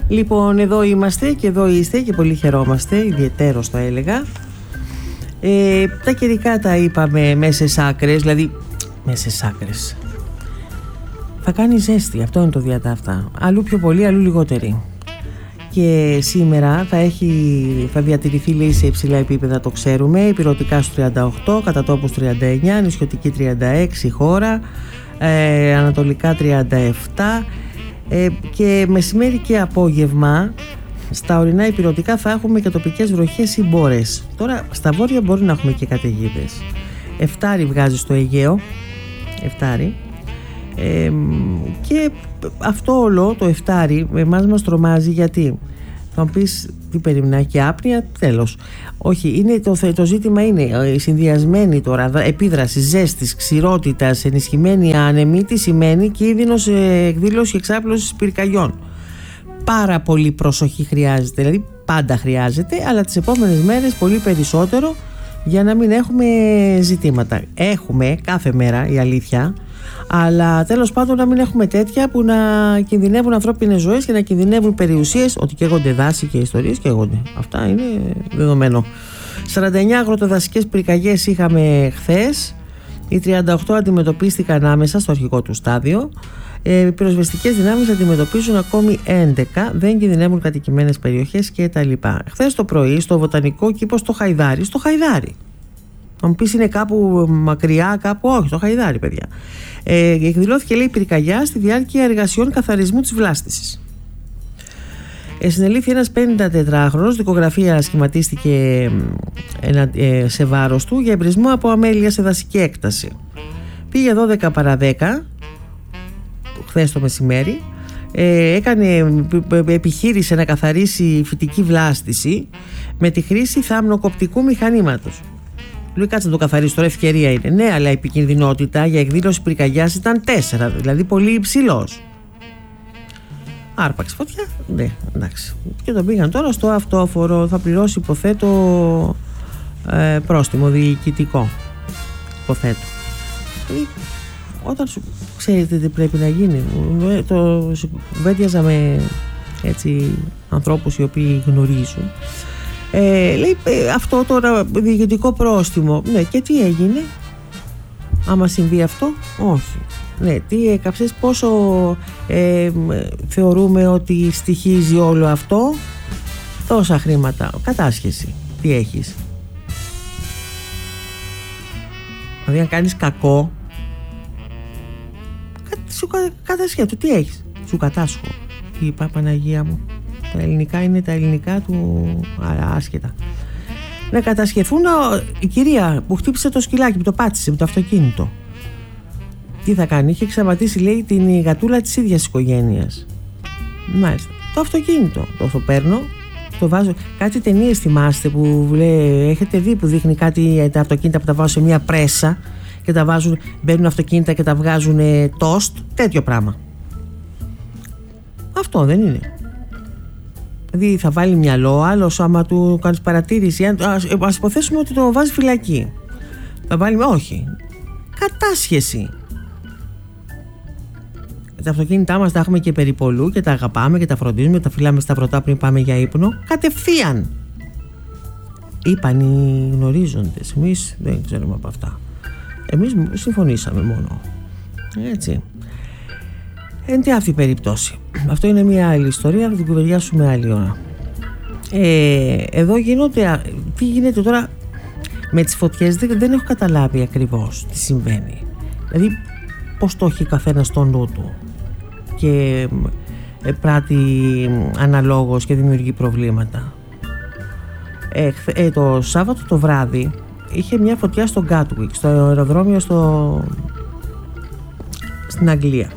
Λοιπόν, εδώ είμαστε και εδώ είστε και πολύ χαιρόμαστε, ιδιαιτέρως το έλεγα. Τα καιρικά τα είπαμε μέσες άκρες, δηλαδή μέσες άκρες. Θα κάνει ζέστη, αυτό είναι το διατάφτα. Αλλού πιο πολύ, αλλού λιγότερη. Και σήμερα θα διατηρηθεί, λέει, σε υψηλά επίπεδα, το ξέρουμε. Ηπειρωτικά στους 38, κατά τόπους 39, νησιωτική 36 χώρα, ανατολικά 37. Και μεσημέρι και απόγευμα στα ορεινά ηπειρωτικά θα έχουμε και τοπικές βροχές ή μπόρες. Τώρα στα βόρεια μπορεί να έχουμε και καταιγίδες. Εφτάρι βγάζει στο Αιγαίο, εφτάρι. Και αυτό όλο το εφτάρι εμάς μας τρομάζει, γιατί θα μου πεις τι περίμενα, και άπνοια, τέλος. Όχι, είναι το ζήτημα είναι η συνδυασμένη τώρα επίδραση ζέστης, ξηρότητας, ενισχυμένη άνεμη, τι σημαίνει κίνδυνος εκδήλωση και εξάπλωσης πυρκαγιών. Πάρα πολύ προσοχή χρειάζεται, δηλαδή πάντα χρειάζεται, αλλά τις επόμενες μέρες πολύ περισσότερο, για να μην έχουμε ζητήματα. Έχουμε κάθε μέρα, η αλήθεια, αλλά τέλος πάντων να μην έχουμε τέτοια που να κινδυνεύουν ανθρώπινες ζωές και να κινδυνεύουν περιουσίες, ότι καίγονται δάση και ιστορίες καίγονται. Αυτά είναι δεδομένο. 49 αγροτοδασικές πυρκαγιές είχαμε χθες. Οι 38 αντιμετωπίστηκαν άμεσα στο αρχικό του στάδιο. Οι πυροσβεστικές δυνάμεις αντιμετωπίζουν ακόμη 11, δεν κινδυνεύουν κατοικημένες περιοχές κτλ. Χθες το πρωί στο βοτανικό κήπο στο Χαϊδάρι. Θα μου πεις είναι κάπου μακριά, κάπου, όχι, στο Χαϊδάρι, παιδιά. Εκδηλώθηκε, λέει, πυρκαγιά στη διάρκεια εργασιών καθαρισμού της βλάστησης. Συνελήφθη ένας 54χρονος, δικογραφία σχηματίστηκε σε βάρος του για εμπρισμό από αμέλεια σε δασική έκταση. Πήγε 12 παρά 10 χθες το μεσημέρι, επιχείρησε να καθαρίσει φυτική βλάστηση με τη χρήση θαμνοκοπτικού μηχανήματος. Lui, κάτσε να το καθαρίσει τώρα, ευκαιρία είναι. Ναι, αλλά η επικινδυνότητα για εκδήλωση πυρκαγιάς ήταν 4, δηλαδή πολύ υψηλός. Άρπαξε φωτιά, ναι, εντάξει. Και τον πήγαν τώρα στο αυτόφορο, θα πληρώσει, υποθέτω, πρόστιμο διοικητικό. Υποθέτω. Όταν σου ξέρετε τι πρέπει να γίνει, το κουβέντιαζα με έτσι ανθρώπους οι οποίοι γνωρίζουν. Λέει αυτό τώρα διοικητικό πρόστιμο. Ναι, και τι έγινε άμα συμβεί αυτό? Όχι. Ναι, τι έκαψες, πόσο θεωρούμε ότι στοιχίζει όλο αυτό? Τόσα χρήματα. Κατάσχεση. Τι έχεις? Δηλαδή αν κάνεις κακό, σου κατασχέτω. Τι έχεις? Σου κατάσχω. Τι είπα, Παναγία μου? Τα ελληνικά είναι τα ελληνικά του, αλλά άσχετα. Να κατασχεθούν η κυρία που χτύπησε το σκυλάκι, που το πάτησε με το αυτοκίνητο. Τι θα κάνει? Είχε εξαματίσει, λέει, την γατούλα της ίδιας οικογένειας. Μάλιστα. Το αυτοκίνητο το παίρνω, το βάζω. Κάτι ταινίες θυμάστε που έχετε δει που δείχνει κάτι, τα αυτοκίνητα που τα βάζουν σε μια πρέσα και τα βάζουν, μπαίνουν αυτοκίνητα και τα βγάζουν τόστ, τέτοιο πράγμα. Αυτό δεν είναι? Δηλαδή θα βάλει μυαλό άλλος άμα του κάνεις παρατήρηση? Ας υποθέσουμε ότι το βάζει φυλακή. Θα βάλει, όχι. Κατάσχεση. Τα αυτοκίνητά μας τα έχουμε και περιπολού και τα αγαπάμε και τα φροντίζουμε, τα φυλάμε στα βρωτά πριν πάμε για ύπνο. Κατευθείαν. Είπαν οι γνωρίζοντες. Εμείς δεν ξέρουμε από αυτά. Εμείς συμφωνήσαμε μόνο. Έτσι. Εν τι αυτή η περίπτωση. Αυτό είναι μια άλλη ιστορία, θα την κουβεντιάσουμε άλλη ώρα. Εδώ γίνονται, τι γίνεται τώρα με τις φωτιές, δεν έχω καταλάβει ακριβώς τι συμβαίνει. Δηλαδή πώς το έχει καθένας στο νου του και πράττει αναλόγως και δημιουργεί προβλήματα. Το Σάββατο το βράδυ είχε μια φωτιά στο Gatwick, στο αεροδρόμιο στην Αγγλία,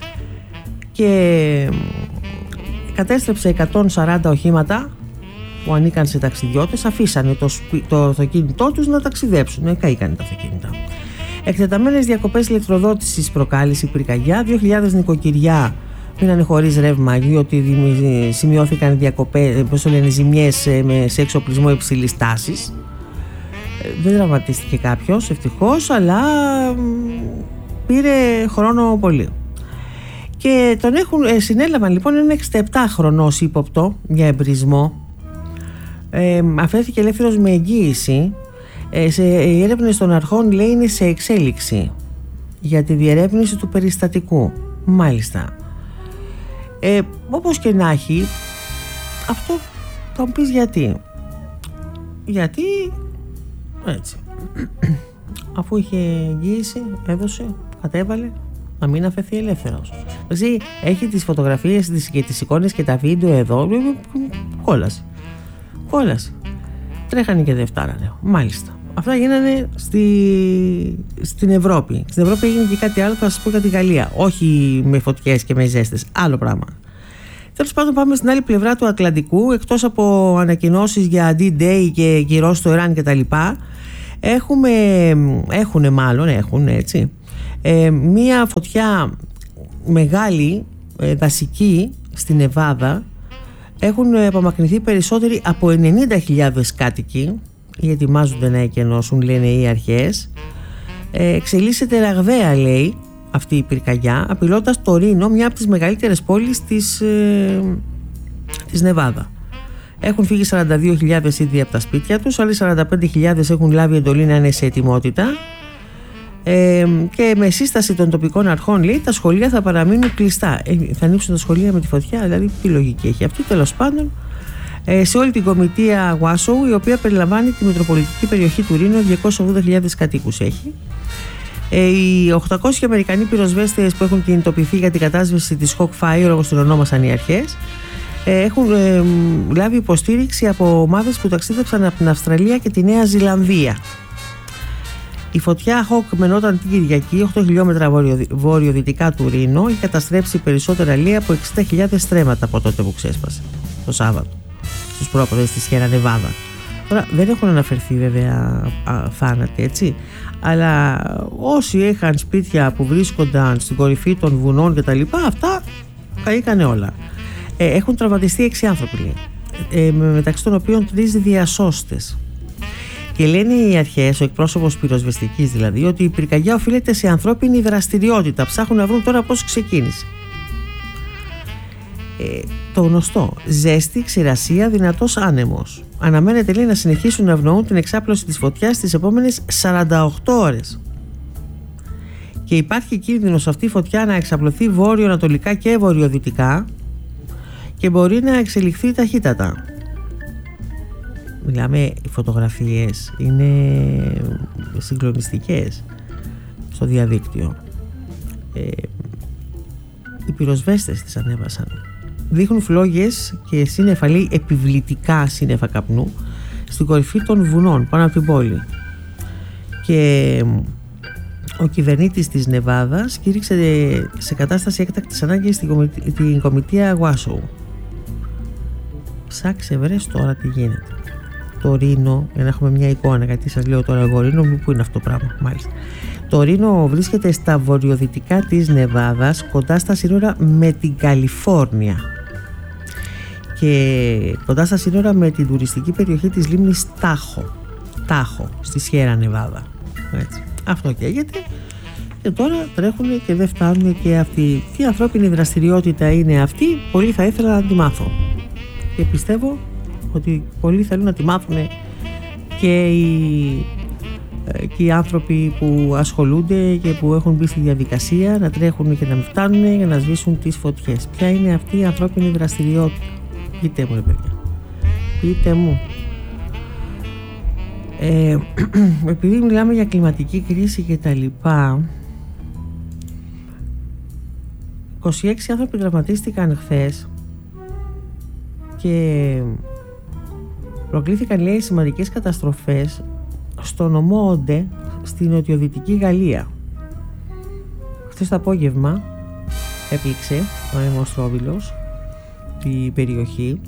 και κατέστρεψε 140 οχήματα που ανήκαν σε ταξιδιώτες. Αφήσανε το αυτοκίνητό τους να ταξιδέψουν. Καήκανε τα αυτοκίνητα. Εκτεταμένες διακοπές ηλεκτροδότησης προκάλεσε η πυρκαγιά. 2.000 νοικοκυριά μείνανε χωρίς ρεύμα, διότι σημειώθηκαν ζημιές σε εξοπλισμό υψηλής τάσης. Δεν δραματίστηκε κάποιος, ευτυχώς, αλλά πήρε χρόνο πολύ. Και τον συνέλαβαν λοιπόν ένα 67χρονος ύποπτο για εμπρισμό. Αφέθηκε ελεύθερος με εγγύηση. Οι έρευνες των αρχών, λέει, είναι σε εξέλιξη για τη διερεύνηση του περιστατικού. Μάλιστα. Όπως και να έχει, αυτό θα μου πεις γιατί έτσι, αφού είχε εγγύηση, έδωσε, κατέβαλε, να μην αφαιθεί ελεύθερος. Δηλαδή έχει τις φωτογραφίες και τις εικόνες και τα βίντεο εδώ. Κόλαση. Τρέχανε και δεν φτάνανε. Μάλιστα. Αυτά γίνανε στην Ευρώπη. Στην Ευρώπη έγινε και κάτι άλλο, θα σας πω για τη Γαλλία. Όχι με φωτιές και με ζέστες. Άλλο πράγμα. Τέλος πάντων, πάμε στην άλλη πλευρά του Ατλαντικού. Εκτός από ανακοινώσεις για D-Day και κυρώσεις στο Ιράν κτλ., έχουν έτσι, μία φωτιά μεγάλη, δασική, στην Νεβάδα. Έχουν απομακρυνθεί περισσότεροι από 90.000 κάτοικοι, γιατί ετοιμάζονται να εκενώσουν, λένε οι αρχές. Εξελίσσεται ραγδαία, λέει, αυτή η πυρκαγιά, απειλώντας το Ρήνο, μια από τις μεγαλύτερες πόλεις της Νεβάδα. Έχουν φύγει 42.000 ήδη από τα σπίτια τους, άλλοι 45.000 έχουν λάβει εντολή να είναι σε ετοιμότητα. Και με σύσταση των τοπικών αρχών, λέει, τα σχολεία θα παραμείνουν κλειστά. Θα ανοίξουν τα σχολεία με τη φωτιά, δηλαδή τι λογική έχει αυτή? Τέλος πάντων, σε όλη την κομιτεία Γουάσοου, η οποία περιλαμβάνει τη Μητροπολιτική περιοχή του Ρήνο, 280.000 κατοίκους έχει. Οι 800 Αμερικανοί πυροσβέστες που έχουν κινητοποιηθεί για την κατάσβεση της Hawkfire, όπως την ονόμασαν οι αρχές, έχουν λάβει υποστήριξη από ομάδες που ταξίδεψαν από την Αυστραλία και τη Νέα Ζηλανδία. Η φωτιά Hawk μενόταν την Κυριακή 8 χιλιόμετρα βορειοδυτικά του Ρήνο. Έχει καταστρέψει περισσότερα, λέει, από 60.000 στρέμματα από τότε που ξέσπασε το Σάββατο στους πρόποδες της Σιέρα Νεβάδα. Τώρα δεν έχουν αναφερθεί βέβαια θάνατοι, έτσι, αλλά όσοι είχαν σπίτια που βρίσκονταν στην κορυφή των βουνών και τα λοιπά, αυτά καήκανε όλα. Έχουν τραυματιστεί 6 άνθρωποι, λέει, μεταξύ των οποίων 3 διασώστες. Και λένε οι αρχές, ο εκπρόσωπος πυροσβεστικής δηλαδή, ότι η πυρκαγιά οφείλεται σε ανθρώπινη δραστηριότητα. Ψάχνουν να βρουν τώρα πώς ξεκίνησε. Το γνωστό, ζέστη, ξηρασία, δυνατός άνεμος. Αναμένεται, λέει, να συνεχίσουν να ευνοούν την εξάπλωση της φωτιάς στις επόμενες 48 ώρες. Και υπάρχει κίνδυνος αυτή η φωτιά να εξαπλωθεί βόρειο-ανατολικά και βορειοδυτικά και μπορεί να εξελιχθεί ταχύτατα. Μιλάμε, οι φωτογραφίες είναι συγκλονιστικές στο διαδίκτυο. Οι πυροσβέστες τις ανέβασαν. Δείχνουν φλόγες και σύννεφα, λέει, επιβλητικά σύννεφα καπνού στην κορυφή των βουνών πάνω από την πόλη. Και ο κυβερνήτης της Νεβάδας κήρυξε σε κατάσταση έκτακτης ανάγκης την κομιτεία Γουάσοου. Ψάξε βρες τώρα τι γίνεται. Το Ρήνο, για να έχουμε μια εικόνα, γιατί σας λέω τώρα εγώ Ρήνο, πού είναι αυτό το πράγμα, μάλιστα. Το Ρήνο βρίσκεται στα βορειοδυτικά της Νεβάδας, κοντά στα σύνορα με την Καλιφόρνια και κοντά στα σύνορα με την τουριστική περιοχή της λίμνης Τάχο στη Σιέρα Νεβάδα. Έτσι. Αυτό καίγεται και τώρα τρέχουν και δεν φτάνουν και αυτοί. Τι ανθρώπινη δραστηριότητα είναι αυτή? Πολύ θα ήθελα να τη μάθω και πιστεύω ότι πολλοί θέλουν να τη μάθουν και οι άνθρωποι που ασχολούνται και που έχουν μπει στη διαδικασία να τρέχουν και να μην φτάνουν για να σβήσουν τις φωτιές. Ποια είναι αυτή η ανθρώπινη δραστηριότητα? Πείτε μου, ρε παιδιά, πείτε μου. Επειδή μιλάμε για κλιματική κρίση και τα λοιπά, 26 άνθρωποι τραυματίστηκαν χθες και προκλήθηκαν, λέει, σημαντικές καταστροφές στο νομό Όντε στην νοτιοδυτική Γαλλία. Χθες το απόγευμα έπληξε ο αιμοστρόβιλος την περιοχή.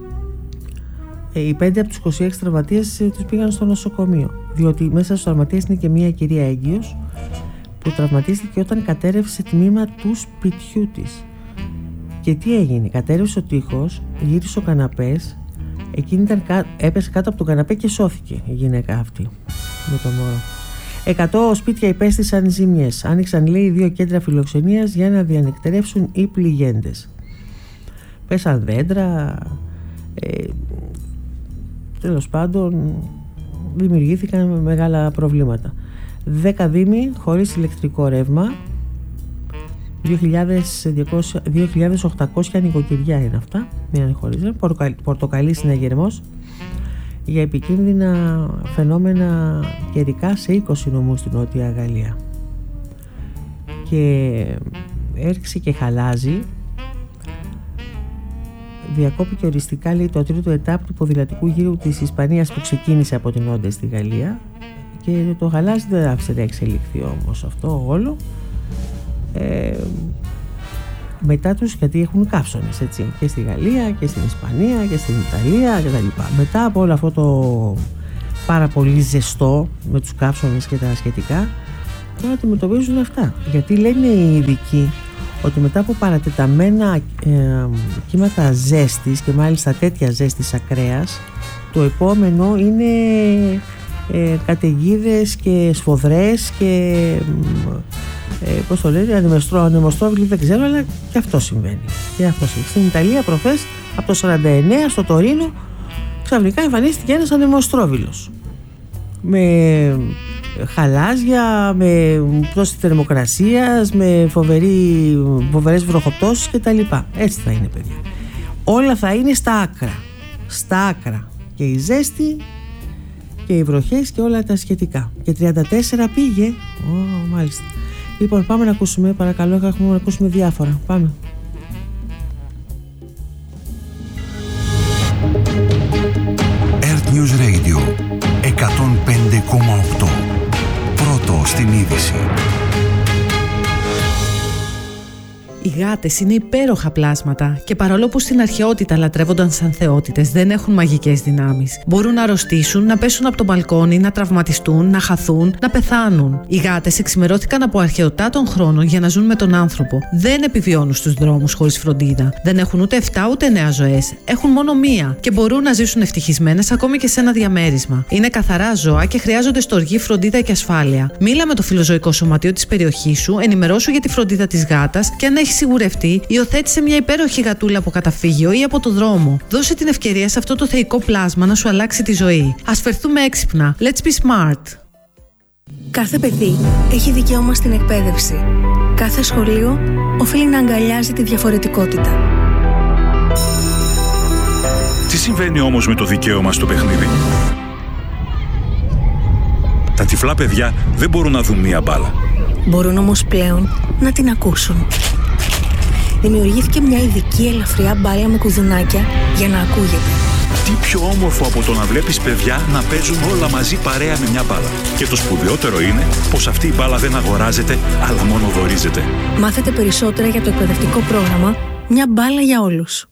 Οι 5 από τους 26 τραυματίες τους πήγαν στο νοσοκομείο, διότι μέσα στους τραυματίες είναι και μια κυρία έγκυος που τραυματίστηκε όταν κατέρευσε τμήμα του σπιτιού της. Και τι έγινε? Κατέρευσε ο τοίχος, γύρισε ο καναπές, εκείνη έπεσε κάτω από τον καναπέ και σώθηκε η γυναίκα αυτή με το μωρό. 100 σπίτια υπέστησαν ζημιές. Άνοιξαν, λέει, 2 κέντρα φιλοξενίας για να διανυκτερεύσουν οι πληγέντες. Πέσαν δέντρα, τέλος πάντων δημιουργήθηκαν μεγάλα προβλήματα. 10 δήμοι χωρίς ηλεκτρικό ρεύμα, 2.800 νοικοκυριά είναι αυτά, μείναν χωρίς. Πορτοκαλί συναγερμός για επικίνδυνα φαινόμενα καιρικά σε 20 νομούς στην Νότια Γαλλία. Και έρξε και χαλάζει. Διακόπηκε οριστικά, λέει, το τρίτο ετάπ του ποδηλατικού γύρου της Ισπανίας που ξεκίνησε από την Όντε στη Γαλλία, και το χαλάζει δεν άφησε να εξελιχθεί όμως αυτό όλο. Μετά τους, γιατί έχουν καύσονες, έτσι, και στη Γαλλία και στην Ισπανία και στην Ιταλία κτλ. Μετά από όλο αυτό το πάρα πολύ ζεστό με τους καύσονες και τα σχετικά, τώρα αντιμετωπίζουν αυτά, γιατί λένε οι ειδικοί ότι μετά από παρατεταμένα κύματα ζέστης, και μάλιστα τέτοια ζέστης ακραίας, το επόμενο είναι καταιγίδες και σφοδρές και πώς το λένε, ανεμοστρόβιλοι, δεν ξέρω, αλλά και αυτό συμβαίνει. Στην Ιταλία προχθές από το 49 στο Τωρίνο ξαφνικά εμφανίστηκε ένας ανεμοστρόβιλος με χαλάζια, με πτώση θερμοκρασίας, με φοβερές βροχοπτώσεις κτλ. Έτσι θα είναι, παιδιά. Όλα θα είναι στα άκρα, και η ζέστη και οι βροχές και όλα τα σχετικά. Και 34 πήγε. Μάλιστα. Λοιπόν, πάμε να ακούσουμε, παρακαλώ, έχουμε να ακούσουμε διάφορα. Πάμε. Earth News Radio 105,8. Πρώτο στην είδηση. Οι γάτες είναι υπέροχα πλάσματα και παρόλο που στην αρχαιότητα λατρεύονταν σαν θεότητες, δεν έχουν μαγικές δυνάμεις. Μπορούν να αρρωστήσουν, να πέσουν από το μπαλκόνι, να τραυματιστούν, να χαθούν, να πεθάνουν. Οι γάτες εξημερώθηκαν από αρχαιοτά των χρόνων για να ζουν με τον άνθρωπο. Δεν επιβιώνουν στους δρόμους χωρίς φροντίδα. Δεν έχουν ούτε 7 ούτε 9 ζωές. Έχουν μόνο μία και μπορούν να ζήσουν ευτυχισμένες ακόμη και σε ένα διαμέρισμα. Είναι καθαρά ζώα και χρειάζονται στοργή, φροντίδα και ασφάλεια. Μίλα με το φιλοζωικό σωματείο της περιοχής σου, ενημερώσου για τη φροντίδα της γάτας και αν έχει σιγουρευτεί, υιοθέτησε μια υπέροχη γατούλα από καταφύγιο ή από το δρόμο. Δώσε την ευκαιρία σε αυτό το θεϊκό πλάσμα να σου αλλάξει τη ζωή. Ας φερθούμε έξυπνα. Let's be smart. Κάθε παιδί έχει δικαίωμα στην εκπαίδευση. Κάθε σχολείο οφείλει να αγκαλιάζει τη διαφορετικότητα. Τι συμβαίνει όμως με το δικαίωμα στο παιχνίδι? Τα τυφλά παιδιά δεν μπορούν να δουν μία μπάλα. Μπορούν όμως πλέον να την ακούσουν. Δημιουργήθηκε μια ειδική ελαφριά μπάλα με κουδουνάκια για να ακούγεται. Τι πιο όμορφο από το να βλέπεις παιδιά να παίζουν όλα μαζί παρέα με μια μπάλα. Και το σπουδαιότερο είναι πως αυτή η μπάλα δεν αγοράζεται, αλλά μόνο δωρίζεται. Μάθετε περισσότερα για το εκπαιδευτικό πρόγραμμα «Μια μπάλα για όλους».